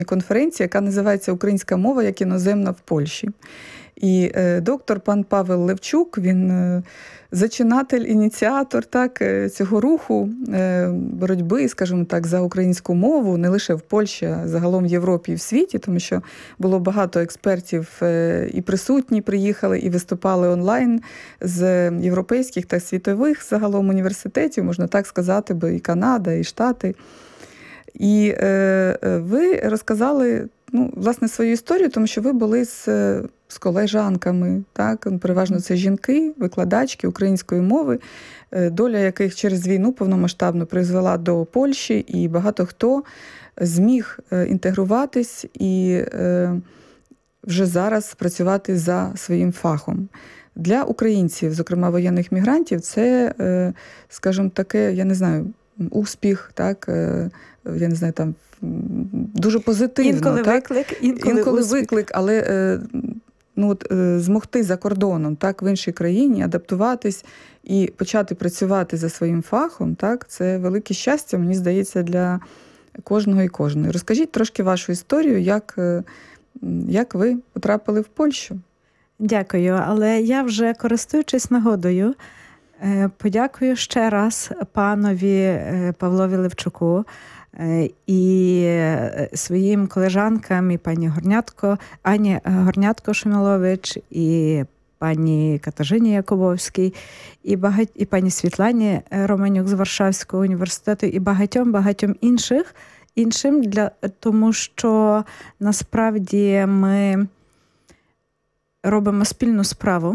конференції, яка називається «Українська мова як іноземна в Польщі». І доктор пан Павел Левчук, він зачинатель, ініціатор цього руху боротьби, скажімо так, за українську мову, не лише в Польщі, а загалом в Європі і в світі, тому що було багато експертів і присутні, приїхали і виступали онлайн з європейських та світових загалом університетів, можна так сказати, бо і Канада, і Штати. І ви розказали, власне, свою історію, тому що ви були з колежанками, так? Переважно це жінки, викладачки української мови, доля яких через війну повномасштабно призвела до Польщі, і багато хто зміг інтегруватись і вже зараз працювати за своїм фахом. Для українців, зокрема воєнних мігрантів, це, скажімо, таке, я не знаю, успіх, так, я не знаю, там дуже позитивно. Інколи так? виклик, інколи виклик, але змогти за кордоном, так, в іншій країні, адаптуватись і почати працювати за своїм фахом, так, це велике щастя, мені здається, для кожного і кожної. Розкажіть трошки вашу історію, як ви потрапили в Польщу. Дякую, але я вже, користуючись нагодою, подякую ще раз панові Павлові Левчуку і своїм колежанкам, і пані Ані Горнятко-Шумилович, і пані Катажині Якубовській, і пані Світлані Романюк з Варшавського університету, і багатьом іншим, тому що насправді ми робимо спільну справу.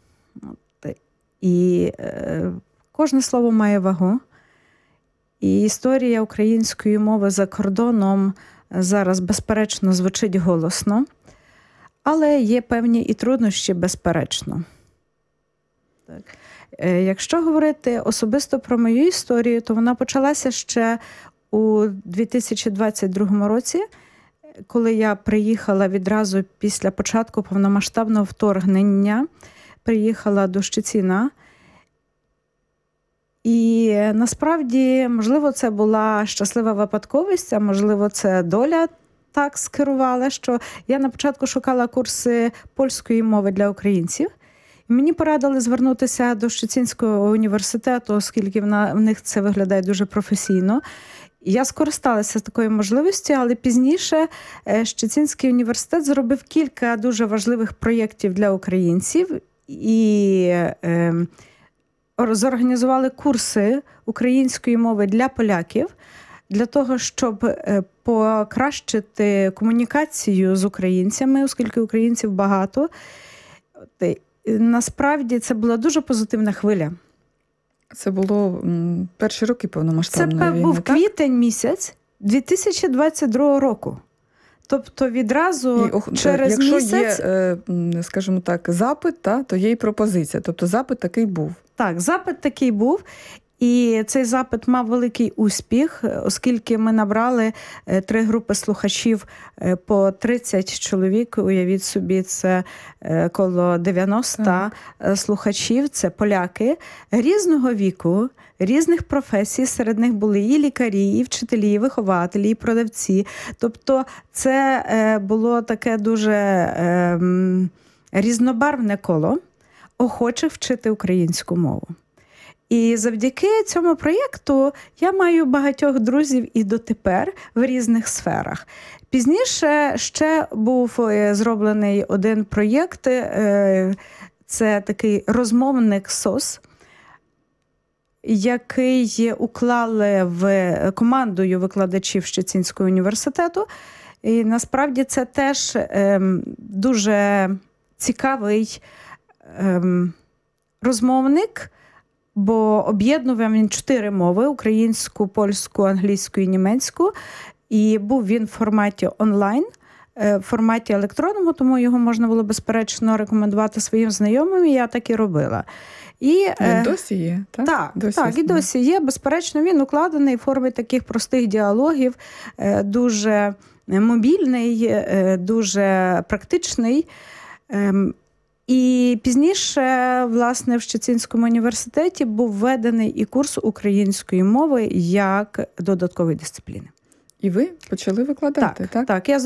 І кожне слово має вагу. І історія української мови за кордоном зараз, безперечно, звучить голосно, але є певні і труднощі, безперечно. Так. Якщо говорити особисто про мою історію, то вона почалася ще у 2022 році, коли я приїхала відразу після початку повномасштабного вторгнення, приїхала до Щеціна. І насправді, можливо, це була щаслива випадковість, а можливо, це доля так скерувала, що я на початку шукала курси польської мови для українців. І мені порадили звернутися до Щецінського університету, оскільки в них це виглядає дуже професійно. Я скористалася такою можливістю, але пізніше Щецінський університет зробив кілька дуже важливих проєктів для українців і зорганізували курси української мови для поляків, для того, щоб покращити комунікацію з українцями, оскільки українців багато. Насправді це була дуже позитивна хвиля. Це було перші роки повномасштабної війни, Це був квітень місяць 2022 року. Тобто відразу через місяць... Якщо є, скажімо так, запит, то є і пропозиція. Тобто запит такий був. Так, запит такий був. І цей запит мав великий успіх, оскільки ми набрали 3 групи слухачів по 30 чоловік. Уявіть собі, це коло 90 слухачів, це поляки різного віку, різних професій. Серед них були і лікарі, і вчителі, і вихователі, і продавці. Тобто це було таке дуже різнобарвне коло охочих вчити українську мову. І завдяки цьому проєкту я маю багатьох друзів і дотепер в різних сферах. Пізніше ще був зроблений один проєкт, це такий розмовник СОС, який уклали в командою викладачів Щецінського університету. І насправді це теж дуже цікавий розмовник, бо об'єднував він 4 мови – українську, польську, англійську і німецьку. І був він в форматі онлайн, в форматі електронному, тому його можна було, безперечно, рекомендувати своїм знайомим, і я так і робила. І досі є, так? Так, і досі є. Безперечно, він укладений в формі таких простих діалогів, дуже мобільний, дуже практичний. І пізніше, власне, в Щецінському університеті був введений і курс української мови як додаткової дисципліни. І ви почали викладати, так? Так, я